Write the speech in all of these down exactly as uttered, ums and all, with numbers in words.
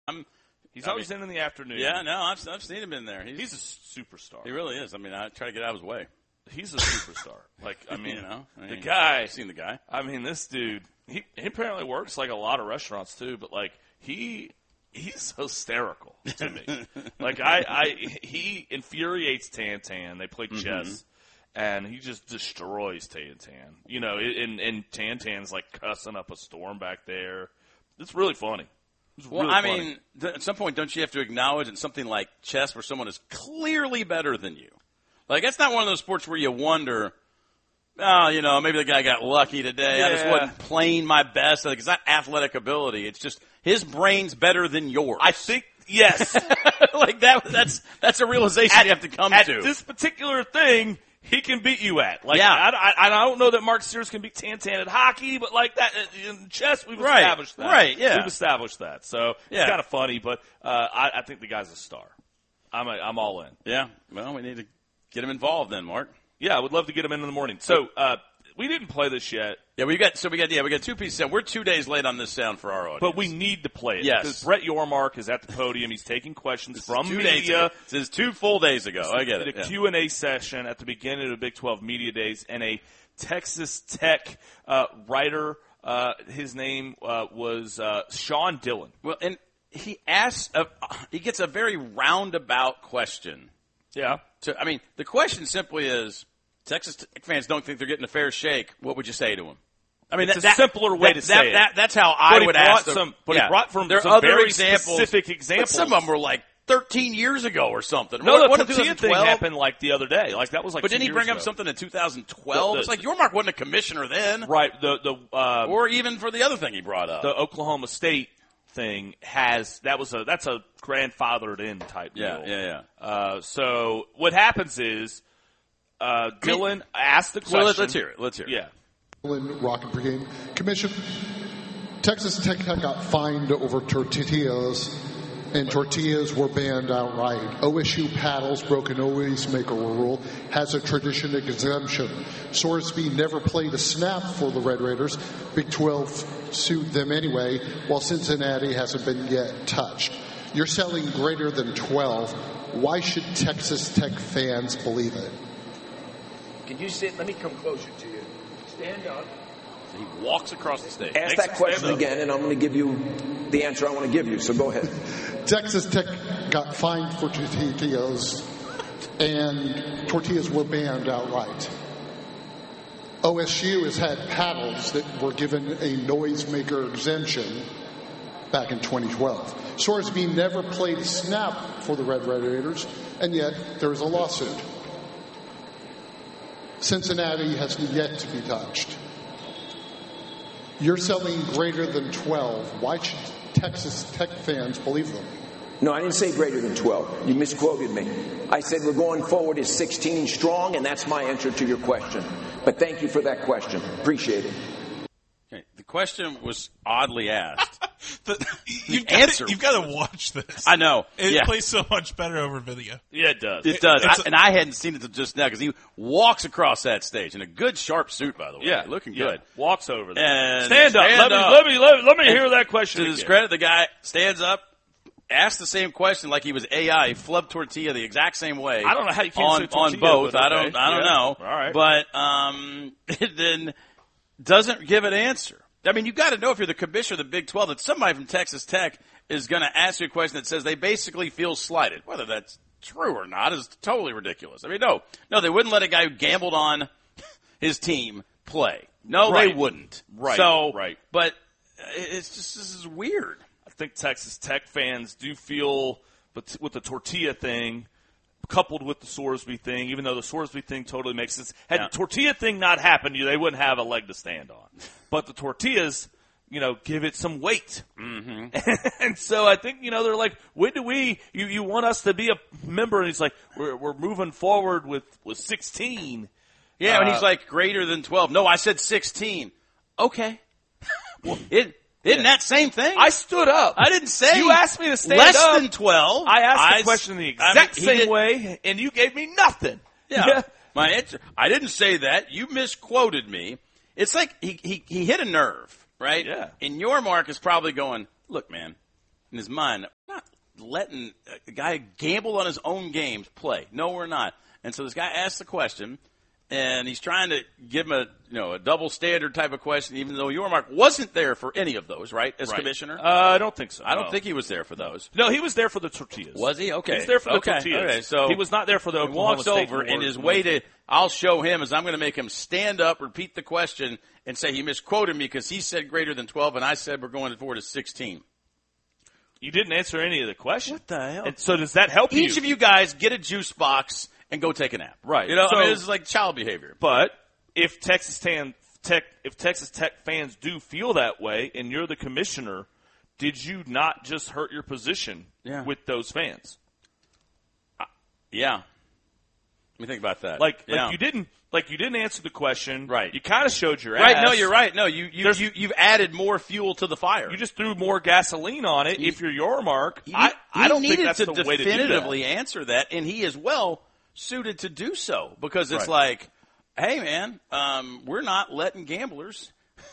I'm, He's I always mean, in in the afternoon. Yeah, no, I've, I've seen him in there. He's, He's a superstar. He really is. I mean, I try to get out of his way. He's a superstar. Like, I mean, you know, I mean, the guy. I've seen the guy. I mean, this dude, he, he apparently works like a lot of restaurants too, but like, he, he's hysterical to me. Like, I, I, he infuriates Tantan. They play chess. Mm-hmm. And he just destroys Tantan. You know, and, and Tantan's like cussing up a storm back there. It's really funny. It's well, really I funny. mean, th- at some point, don't you have to acknowledge in something like chess where someone is clearly better than you? Like, that's not one of those sports where you wonder, oh, you know, maybe the guy got lucky today. Yeah. I just wasn't playing my best. Like, it's not athletic ability. It's just his brain's better than yours. I think, yes. like, that. that's that's a realization at, you have to come at to. At this particular thing, he can beat you at. Like, yeah. I, I, I don't know that Mark Sears can beat Tantan at hockey, but like that in chess, we've right. established that. Right, yeah. We've established that. So yeah. it's kind of funny, but uh, I, I think the guy's a star. I'm, a, I'm all in. Yeah. Well, we need to get him involved then, Mark. Yeah, I would love to get him in in the morning. So uh, we didn't play this yet. Yeah, we got so we got yeah we got two pieces. Sound. We're two days late on this sound for our audience, but we need to play it. Yes, because Brett Yormark is at the podium. He's taking questions this from two media. Days ago. This is two full days ago. I get it. it. A yeah. Q and A session at the beginning of the Big twelve Media Days, and a Texas Tech uh, writer. Uh, his name uh, was uh, Sean Dillon. Well, and he asks. A, he gets a very roundabout question. Yeah. To, I mean, the question simply is: Texas Tech fans don't think they're getting a fair shake. What would you say to them? I mean, it's that, a simpler way that, to that, say that, it. That's how I but would he brought ask them. Some, but yeah. he brought from there some are other very examples, specific examples. But some of them were like thirteen years ago or something. No, what, the what tortilla thing happened like the other day. Like that was like. But didn't he bring ago. up something in two thousand twelve? The, the, it's like Yormark wasn't a commissioner then, right? The the uh, or even for the other thing he brought up, the Oklahoma State thing has that was a that's a grandfathered in type yeah, deal. Yeah, yeah, yeah. Uh, so what happens is uh, Dylan I mean, asked the question. So let's, let's hear it. Let's hear it. Yeah. Dylan, Rocket Brigade Commission. Texas Tech got fined over tortillas, and tortillas were banned outright. O S U paddles broke an always maker rule, has a tradition exemption. Sorsby never played a snap for the Red Raiders. Big twelve sued them anyway, while Cincinnati hasn't been yet touched. You're selling greater than twelve. Why should Texas Tech fans believe it? Can you sit? Let me come closer to you. Stand up. He walks across the stage. Ask that question again, and I'm going to give you the answer I want to give you. So go ahead. Texas Tech got fined for tortillas, and tortillas were banned outright. O S U has had paddles that were given a noisemaker exemption back in twenty twelve. Sorsby never played a snap for the Red Raiders, and yet there is a lawsuit. Cincinnati has yet to be touched. You're selling greater than twelve. Why should Texas Tech fans believe them? No, I didn't say greater than twelve. You misquoted me. I said we're going forward as sixteen strong, and that's my answer to your question. But thank you for that question. Appreciate it. Okay. The question was oddly asked. the, you've, the got answer. To, you've got to watch this. I know. It yeah. plays so much better over video. Yeah, it does. It does. It, I, and I hadn't seen it until just now because he walks across that stage in a good, sharp suit, by the way. Yeah. Looking yeah. good. Walks over there. And stand up. Stand let, up. Me, let me let me let me and hear that question. To his again. credit, the guy stands up, asks the same question like he was A I. He flubbed tortilla the exact same way. I don't know how you can't on, say tortilla, on both. but okay. I don't. I don't yeah. know. All right. But um, then doesn't give an answer. I mean, you've got to know if you're the commissioner of the Big twelve that somebody from Texas Tech is going to ask you a question that says they basically feel slighted. Whether that's true or not is totally ridiculous. I mean, no, no, they wouldn't let a guy who gambled on his team play. No, right. they wouldn't. Right. So, right. But it's just this is weird. I think Texas Tech fans do feel, but with the tortilla thing, coupled with the Sorsby thing, even though the Sorsby thing totally makes sense. Had yeah. the tortilla thing not happened, they wouldn't have a leg to stand on. But the tortillas, you know, give it some weight. Mm-hmm. And so I think, you know, they're like, when do we, you, you want us to be a member? And he's like, we're, we're moving forward with, with sixteen. Yeah, uh, and he's like, greater than twelve. No, I said sixteen. Okay. Well, it, isn't that same thing? I stood up. I didn't say. You asked me to stand less up. Less than twelve. I asked I, the question the I exact mean, same did, way, and you gave me nothing. Yeah. yeah. My answer. I didn't say that. You misquoted me. It's like he, he, he hit a nerve, right? Yeah. And Yormark is probably going, look, man, in his mind, we're not letting a guy gamble on his own games play. No, we're not. And so this guy asks the question, and he's trying to give him a you know a double standard type of question, even though Yormark wasn't there for any of those, right, as Right. commissioner? Uh, I don't think so. I don't no. think he was there for those. No, he was there for the tortillas. Was he? Okay. He was there for the okay. tortillas. Okay. So he was not there for the he Oklahoma walks State over, Wars. and his way to I'll show him is I'm going to make him stand up, repeat the question, and say he misquoted me because he said greater than twelve, and I said we're going forward to sixteen. You didn't answer any of the questions. What the hell? And so does that help Each you? of you guys get a juice box and go take a nap. Right. You know, So- I mean, this is like child behavior. But if Texas Tan, Tech, if Texas Tech fans do feel that way, and you're the commissioner, did you not just hurt your position Yeah. with those fans? Yeah. Let me think about that. Like, yeah. like you didn't, like you didn't answer the question. Right. You kind of showed your Right, ass. no, you're right. No, you, you, There's- you, you've added more fuel to the fire. You just threw more gasoline on it. If you're Yormark, He- I, I he don't needed think that's to the way to do that. definitively answer that, and he is well suited to do so because it's Right. like, hey, man, um, we're not letting gamblers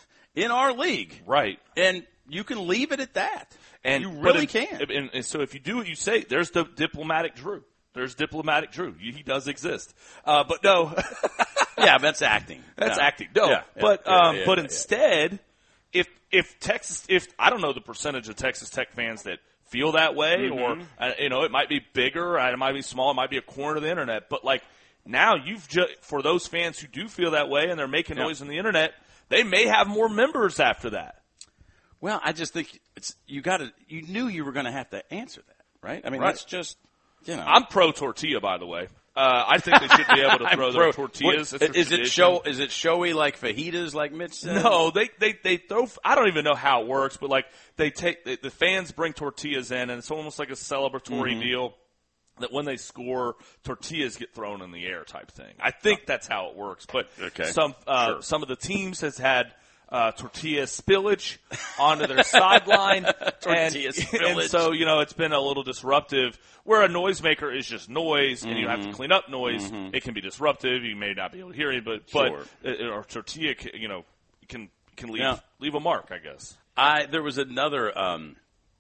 in our league, Right. and you can leave it at that. And you but really if- can. And, and so if you do what you say, there's the diplomatic Drew. There's diplomatic Drew. He does exist. Uh, but no, Yeah, that's acting. that's Yeah. acting. No, Yeah, yeah, but yeah, um, yeah, but yeah, instead, if if Texas, if I don't know the percentage of Texas Tech fans that feel that way, Mm-hmm. or uh, you know, it might be bigger, it might be small, it might be a corner of the internet. But like now, you've just for those fans who do feel that way and they're making Yeah. noise on the internet, they may have more members after that. Well, I just think it's you got to. You knew you were going to have to answer that, right? I mean, Right. that's just you know. I'm pro tortilla, by the way. Uh, I think they should be able to I'm throw their pro- tortillas. What- It's a is it tradition. show? Is it showy like fajitas, like Mitch said? No, they, they, they throw, I don't even know how it works, but like they take, the, the fans bring tortillas in and it's almost like a celebratory Mm-hmm. deal that when they score, tortillas get thrown in the air type thing. I think that's how it works, but Okay. some, uh, Sure. some of the teams has had, uh, tortilla spillage onto their sideline. Tortilla and, spillage. And so, you know, it's been a little disruptive where a noisemaker is just noise and you have Mm-hmm. to clean up noise. It can be disruptive. You may not be able to hear it, but, but, Sure. uh, or tortilla, ca- you know, can, can leave, Yeah. leave a mark, I guess. I there was another. Um,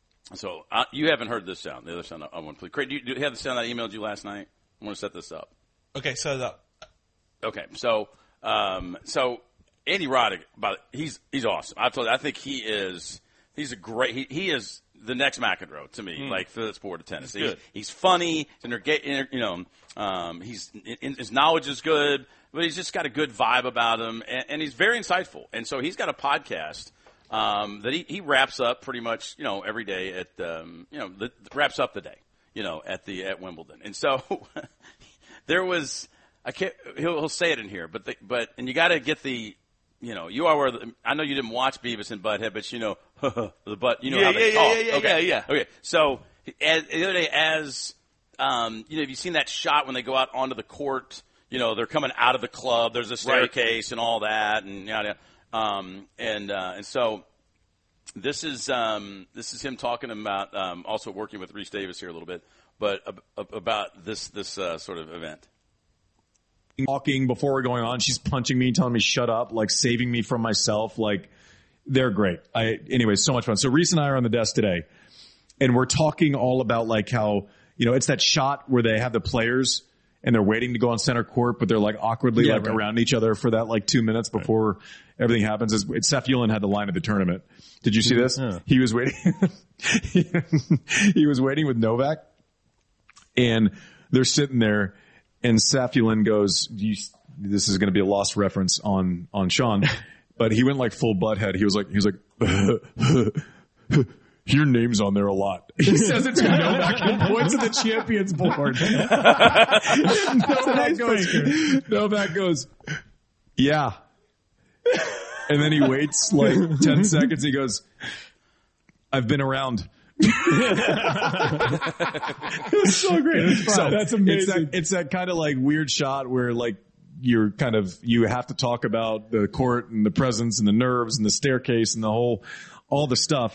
so uh, you haven't heard this sound. The other sound I want to play. Craig, do you, do you have the sound I emailed you last night? I want to set this up. Okay, so the, Okay, so um, so Andy Roddick, about he's he's awesome. I told you, I think he is he's a great he, he is the next McEnroe to me, like for the sport of tennis. He's good. He's funny, interga- you know, um, he's in, his knowledge is good, but he's just got a good vibe about him, and, and he's very insightful. And so he's got a podcast um, that he, he wraps up pretty much, you know, every day at um, you know the, wraps up the day, you know, at the at Wimbledon. And so there was. I can't. He'll, he'll say it in here, but the, but and you got to get the, you know, you are where the, I know you didn't watch Beavis and Butthead, but you know the butt. You know Yeah, how they yeah, talk. yeah, yeah, okay. yeah, yeah. Okay, so as, the other day, as um, you know, have you seen that shot when they go out onto the court? You know, they're coming out of the club. There's a staircase and all that, and yada. Um, and uh, and so this is um, this is him talking about um, also working with Reese Davis here a little bit, but ab- about this this uh, sort of event. Talking before we're going on, she's punching me, telling me shut up, like saving me from myself. Like they're great. I anyway, so much fun. So Reese and I are on the desk today, and we're talking all about like how you know it's that shot where they have the players and they're waiting to go on center court, but they're like awkwardly Yeah, like right. around each other for that like two minutes before everything happens. It's, it's Seth Ullin had the line of the tournament. Did you see this? Yeah. He was waiting. he, he was waiting with Novak, and they're sitting there. And Safulin goes, you, this is going to be a lost reference on, on Sean, but he went like full butthead. He was like, he was like, your name's on there a lot. He says it to Novak and points to the champions board. Novak goes, Novak goes, yeah. And then he waits like ten seconds. He goes, I've been around. It's so great. It's so, That's It's amazing. that, it's that kind of like weird shot where like you're kind of, you have to talk about the court and the presence and the nerves and the staircase and the whole, all the stuff.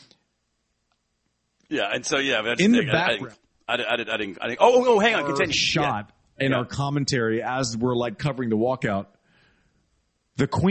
Yeah, and so yeah, that's In the thing. I- I, background. I, didn't- I, didn't. I didn't. I didn't. Oh, oh, hang on. Our Continue. shot in Yeah. our commentary as we're like covering the walkout. The Queen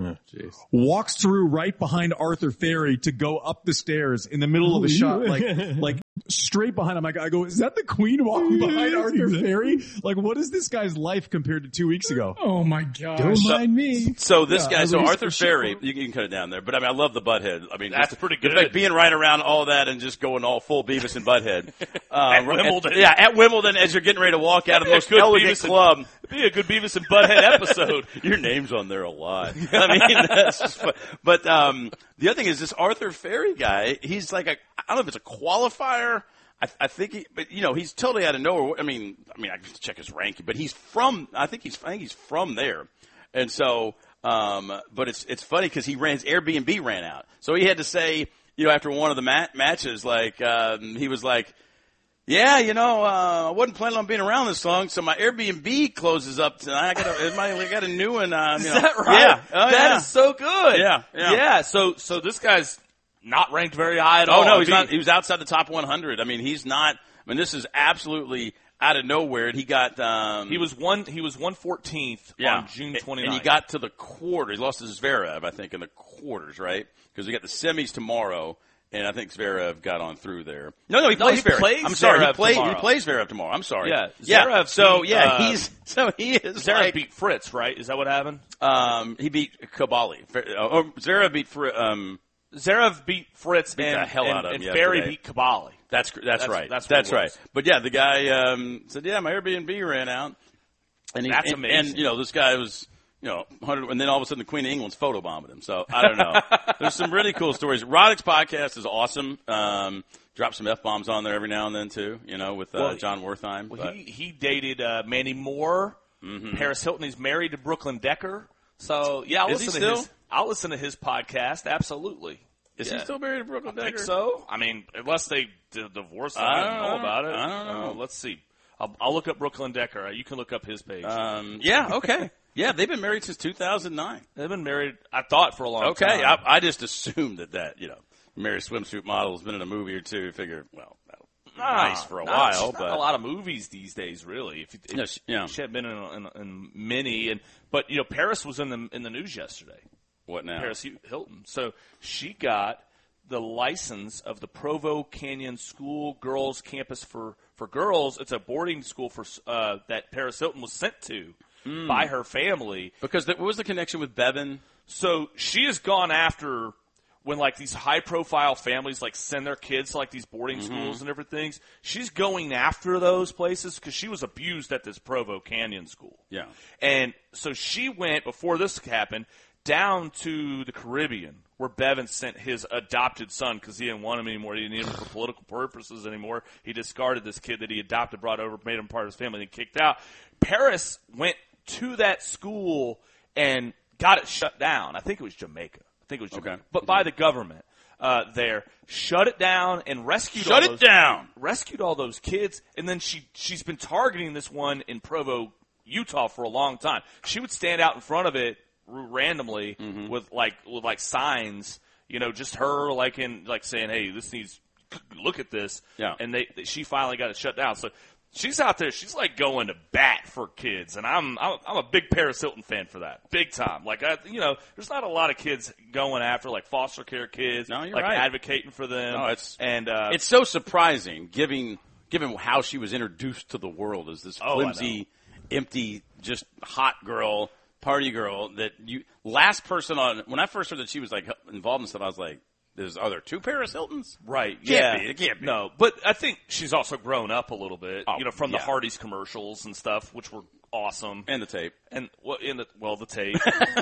Jeez. Walks through right behind Arthur Ferry to go up the stairs in the middle of the shot, like like straight behind him. I go, I go, is that the Queen walking behind Arthur Ferry? Like, what is this guy's life compared to two weeks ago? Oh my God! Don't So- mind me. So this Yeah, guy, at so least Arthur for sure. Ferry, you can cut it down there, but I mean, I love the Butthead. I mean, That's just- pretty the good. fact being right around all that and just going all full Beavis and Butthead. Uh, At Wimbledon. yeah, at Wimbledon as you're getting ready to walk out of the That'd most be a good elegant Beavis and- club. It'd be a good Beavis and Butthead episode. Your name's on there a lot. I mean, that's just fun. But um, the other thing is this Arthur Ferry guy. He's like a, I don't know if it's a qualifier. I, I think he, but you know, he's totally out of nowhere. I mean, I mean, I can check his ranking, but he's from. I think he's. I think he's from there, and so. Um, but it's it's funny because he ran his Airbnb ran out, so he had to say, you know, after one of the mat- matches, like um, he was like. Yeah, you know, uh, I wasn't planning on being around this long, so my Airbnb closes up tonight. I got a, I got a new one. Uh, you know. Is that right? Yeah, oh, That yeah. is so good. Yeah, yeah. yeah. So, so this guy's not ranked very high at all. Oh no, I he's mean, not. He was outside the top one hundred. I mean, he's not. I mean, this is absolutely out of nowhere. And he got. Um, He was one. He was one fourteenth yeah, on June and- twenty-ninth. and he got to the quarters. He lost to Zverev, I think, in the quarters, right? Because we got the semis tomorrow. And I think Zverev got on through there. No, no, he No, plays he Zverev. plays I'm sorry, he Zverev plays. He tomorrow. plays Zverev tomorrow. I'm sorry. Yeah, yeah. Zverev So beat, yeah, uh, he's so he is. Zverev like, beat Fritz, right? Is that what happened? Um, he beat Kabali. Oh, Zverev beat Fr- um. Zverev beat Fritz Beat and, the hell and, out of him and yesterday. Ferry beat Kabali. That's that's, That's- right. that's That's, what it right. was. But yeah, the guy um, said, "Yeah, my Airbnb ran out," and he, That's and, amazing. And you know, this guy was, you know, one hundred, and then all of a sudden, the Queen of England's photobombing him. So I don't know. There's some really cool stories. Roddick's podcast is awesome. Um, drop some f bombs on there every now and then too. You know, with uh, Well, John Wertheim. Well, but- he he dated uh, Mandy Moore, Paris Hilton. He's married to Brooklyn Decker. So yeah, I'll Is he listen to still? his. I'll listen to his podcast. Absolutely. is yeah. he still married to Brooklyn I Decker? think so. I mean, unless they d- divorced, I, I don't don't know know. about it. I don't know. Uh, let's see. I'll, I'll look up Brooklyn Decker. You can look up his page. Um, yeah. Okay. Yeah, they've been married since two thousand nine. They've been married, I thought, for a long Okay, time. I, I just assumed that that you know, married swimsuit model has been in a movie or two. Figure, well, that'll be nice for a Not- while, not but a lot of movies these days, really. If, if, No, she- yeah. she had been in, in, in many, and but you know, Paris was in the in the news yesterday. what now? Paris Hilton. So she got the license of the Provo Canyon School Girls Campus for, for Girls. It's a boarding school for uh, that Paris Hilton was sent to Hmm. by her family. Because the, what was the connection with Bevan? So she has gone after when like these high profile families like send their kids to like these boarding Mm-hmm. schools and everything. She's going after those places because she was abused at this Provo Canyon school. Yeah. And so she went, before this happened, down to the Caribbean where Bevan sent his adopted son because he didn't want him anymore. He didn't need him for political purposes anymore. He discarded this kid that he adopted, brought over, made him part of his family, and kicked out. Paris went to that school and got it shut down. I think it was Jamaica. I think it was Jamaica. Okay. But by the government uh, there. Shut it down and rescued all Shut it those, down. rescued all those kids, and then she she's been targeting this one in Provo, Utah for a long time. She would stand out in front of it randomly Mm-hmm. with like with like signs, you know, just her like in like saying, "Hey, this needs look at this." Yeah. And they she finally got it shut down. So she's out there. She's like going to bat for kids, and I'm I'm, I'm a big Paris Hilton fan for that, big time. Like I, you know, there's not a lot of kids going after like foster care kids, No, you're like right. advocating for them. No, it's- and uh, It's so surprising, given given how she was introduced to the world as this Oh, I flimsy, empty, just hot girl, party girl. That you last person on when I first heard that she was like involved in stuff, I was like, "There's are there two Paris Hiltons?" Right. Can't yeah. be. It can't be. No, but I think she's also grown up a little bit, Oh, you know, from the yeah. Hardee's commercials and stuff, which were awesome. And the tape. And what in the well, the tape.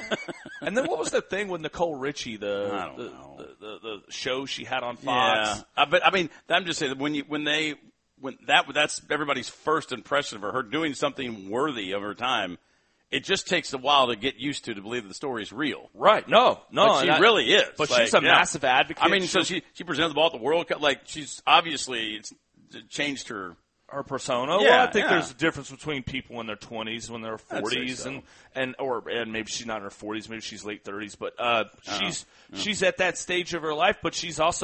And then what was that thing with Nicole Richie, the I don't the, know. the, the the show she had on Fox? Yeah, uh, but I mean, I'm just saying that when you when they when that that's everybody's first impression of her, her doing something worthy of her time. It just takes a while to get used to to believe that the story is real. Right. No, no. But she and I- really is. But Like, she's a yeah. massive advocate. I mean, so She- she she presented the ball at the World Cup. Like she's obviously it's it changed her. her persona. Yeah, well, I think yeah. there's a difference between people in their twenties, when they're I'd say forties, so. and and or and maybe she's not in her forties, maybe she's late thirties, but uh, Oh, she's she's at that stage of her life. But she's also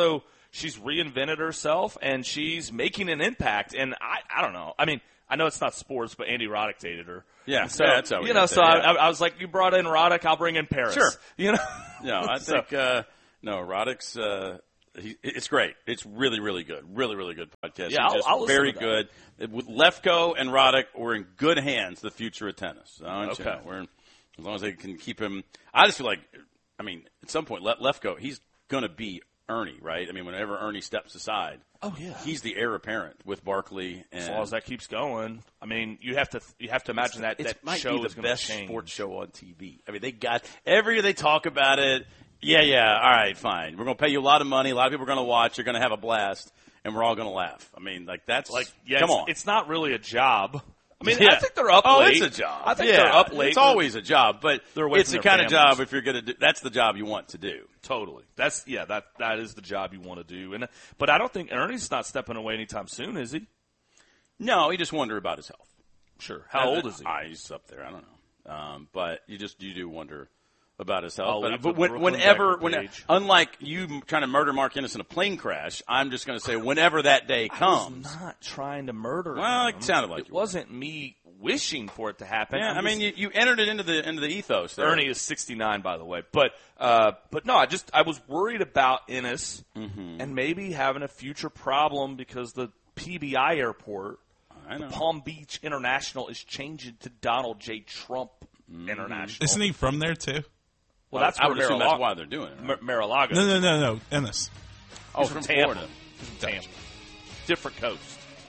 she's reinvented herself, and she's making an impact. And I, I don't know. I mean, I know it's not sports, but Andy Roddick dated her. Yeah, so yeah, that's how we you know. got So there, yeah. I, I was like, you brought in Roddick, I'll bring in Paris. Sure. You know. No, I So- think uh, no Roddick's. Uh, he, it's great. It's really, really good. Really, really good podcast. Yeah, He's I'll- just I'll listen very to good. With Lefko and Roddick, we're in good hands. The future of tennis. So, Okay. you know, we're in, as long as they can keep him. I just feel like, I mean, at some point, Le- Lefko, he's going to be Ernie, right? I mean, whenever Ernie steps aside, Oh, yeah. he's the heir apparent with Barkley. And As long as that keeps going, I mean, you have to you have to imagine that it that might show be is the going to best change. sports show on T V. I mean, they got every year they talk about it. Yeah, yeah, all right, fine. We're going to pay you a lot of money. A lot of people are going to watch. You're going to have a blast, and we're all going to laugh. I mean, like that's Like, yeah, come it's, on. it's not really a job. I mean, Yeah. I think they're up oh, late. it's a job. I think yeah, they're up late. It's always a job, but They're away it's from the their kind of families. job if you're going to do. That's the job you want to do. Totally. That's yeah. That that is the job you want to do. And but I don't think Ernie's not stepping away anytime soon, is he? No, you just wonder about his health. Sure. How old is he? Ah, he's up there. I don't know. Um, but you just you do wonder about his I'll health. But, leave but the when, Brooklyn whenever, Decker when, page. unlike you trying to murder Mark Ennis in a plane crash, I'm just going to say whenever that day I comes. was not trying to murder Well, him. it sounded like it you were. wasn't me wishing for it to happen. Yeah, I'm I mean, just- you, you entered it into the into the ethos there. Ernie is sixty-nine, by the way. But uh, but no, I just I was worried about Ennis Mm-hmm. and maybe having a future problem because the P B I airport, I know. Palm Beach International, is changing to Donald J. Trump Mm-hmm. International. Isn't he from there too? Well, that's I where would assume Mar-a-Lago- that's why they're doing it. Mar- Mar-a-Lago. No, no, no, no. Ennis. Oh, He's from from Tampa. Florida. Tampa. Different coast.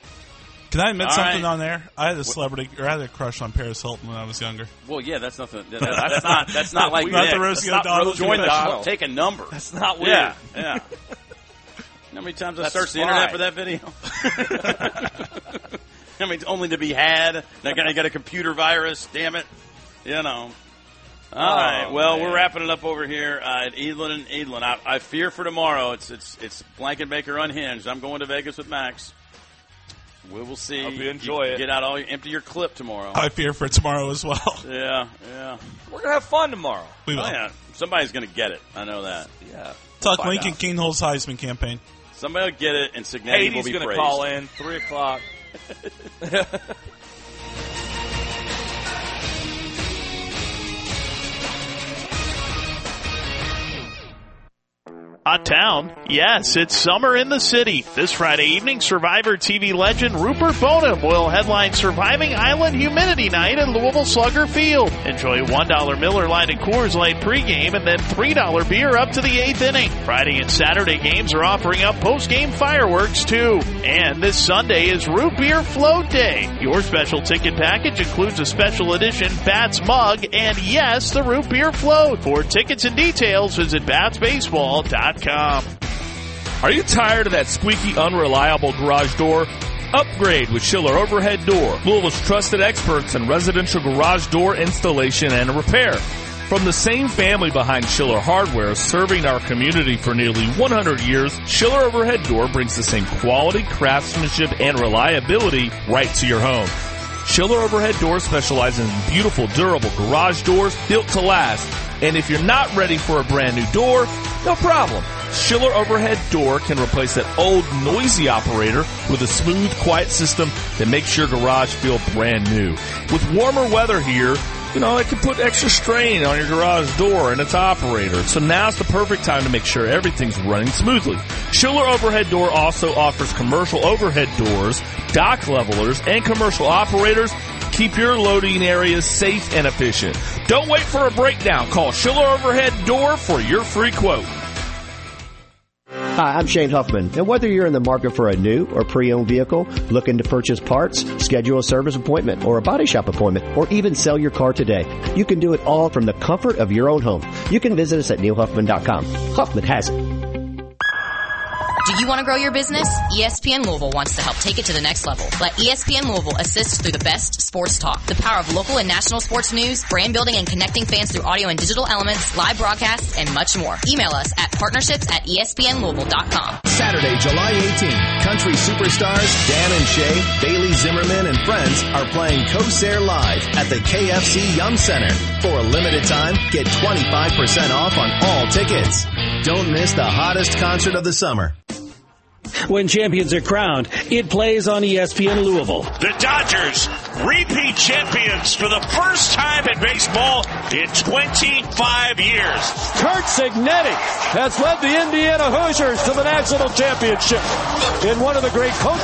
Can I admit All something right. on there? I had a celebrity, or I had a crush on Paris Hilton when I was younger. Well, yeah, that's nothing. that- that's not. That's not like Not Nick. the Rosie That's not O'Donnell. Rosie Join the O'Donnell. club. Take a number. That's not weird. Yeah, yeah. How many times I That's searched the fine. internet for that video? I mean, it's only to be had. They're going to get a computer virus. Damn it. You know. All Oh, right. Well, man. we're wrapping it up over here uh, at Edlin and Edlin. I, I fear for tomorrow. It's it's it's Blankenbaker unhinged. I'm going to Vegas with Max. We will see. Hope you enjoy it. Get out all your, empty your clip tomorrow. I fear for tomorrow as well. Yeah, yeah. We're going to have fun tomorrow. We will. Oh, yeah. Somebody's going to get it. I know that. Yeah. Talk Find Lincoln out. Kinghol's Heisman campaign. Somebody will get it, and Signetti will Hades be going to praised. call in, three o'clock. Hot town? Yes, it's summer in the city. This Friday evening, Survivor T V legend Rupert Boneham will headline Surviving Island Humidity Night at Louisville Slugger Field. Enjoy a one dollar Miller Lite and Coors Light pregame and then three dollar beer up to the eighth inning. Friday and Saturday games are offering up postgame fireworks too. And this Sunday is Root Beer Float Day. Your special ticket package includes a special edition Bats mug and yes, the Root Beer Float. For tickets and details, visit bats baseball dot com. Are you tired of that squeaky, unreliable garage door? Upgrade with Schiller Overhead Door, Louisville's trusted experts in residential garage door installation and repair. From the same family behind Schiller Hardware, serving our community for nearly one hundred years, Schiller Overhead Door brings the same quality, craftsmanship, and reliability right to your home. Schiller Overhead Door specializes in beautiful, durable garage doors built to last. And if you're not ready for a brand new door, no problem. Schiller Overhead Door can replace that old, noisy operator with a smooth, quiet system that makes your garage feel brand new. With warmer weather here, you know, it can put extra strain on your garage door and its operator. So now's the perfect time to make sure everything's running smoothly. Schiller Overhead Door also offers commercial overhead doors, dock levelers, and commercial operators. Keep your loading areas safe and efficient. Don't wait for a breakdown. Call Schiller Overhead Door for your free quote. Hi, I'm Shane Huffman, and whether you're in the market for a new or pre-owned vehicle, looking to purchase parts, schedule a service appointment or a body shop appointment, or even sell your car today, you can do it all from the comfort of your own home. You can visit us at neil huffman dot com. Huffman has it. Do you want to grow your business? E S P N Louisville wants to help take it to the next level. Let E S P N Louisville assist through the best sports talk, the power of local and national sports news, brand building and connecting fans through audio and digital elements, live broadcasts, and much more. Email us at partnerships at E S P N Louisville dot com. Saturday, July eighteenth, country superstars Dan and Shay, Bailey Zimmerman, and friends are playing Cosair Live at the K F C Yum Center. For a limited time, get twenty-five percent off on all tickets. Don't miss the hottest concert of the summer. When champions are crowned, it plays on E S P N Louisville. The Dodgers, repeat champions for the first time in baseball in twenty-five years. Curt Cignetti has led the Indiana Hoosiers to the national championship in one of the great coaches